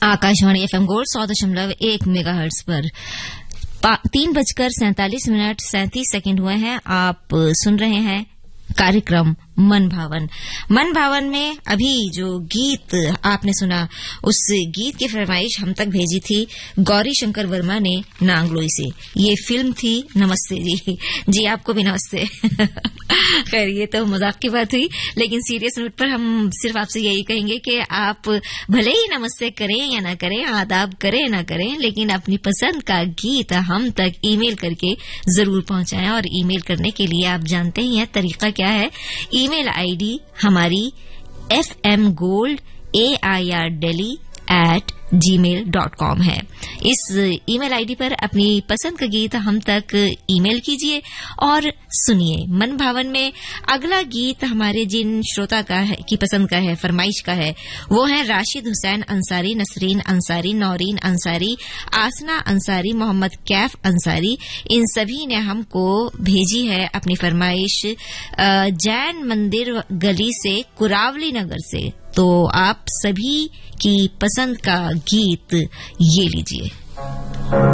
Akashvani FM gold 100.1 megahertz पर 3:47 हुए हैं। आप सुन रहे हैं कार्यक्रम मन भावन। मन भावन में अभी जो गीत आपने सुना, उस गीत की फरमाइश हम तक भेजी थी गौरी शंकर वर्मा ने नांगलोई से। ये फिल्म थी नमस्ते जी। जी आपको भी नमस्ते। खैर ये तो मजाक की बात हुई, लेकिन सीरियस नोट पर हम सिर्फ आपसे यही कहेंगे कि आप भले ही नमस्ते करें या ना करें, आदाब करें ना करें, लेकिन अपनी पसंद का गीत हम तक ईमेल करके जरूर पहुंचाएं। और ईमेल करने के लिए आप जानते ही हैं तरीका क्या है। ईमेल आईडी हमारी fmgold@gmail.com है। इस ईमेल आईडी पर अपनी पसंद का गीत हम तक ईमेल कीजिए और सुनिए। मन भावन में अगला गीत हमारे जिन श्रोता का है की पसंद का है, फरमाइश का है, वो है राशिद हुसैन अंसारी, नसरीन अंसारी, नौरीन अंसारी, आसना अंसारी, मोहम्मद कैफ अंसारी। इन सभी ने हमको भेजी है अपनी फरमाइश जैन मंदिर गली से, कुरावली नगर से। तो आप सभी की पसंद का गीत ये लीजिए।